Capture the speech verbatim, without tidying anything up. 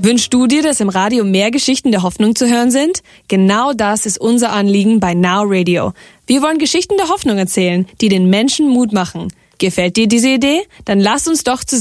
Wünschst du dir, dass im Radio mehr Geschichten der Hoffnung zu hören sind? Genau das ist unser Anliegen bei Now Radio. Wir wollen Geschichten der Hoffnung erzählen, die den Menschen Mut machen. Gefällt dir diese Idee? Dann lass uns doch zusammen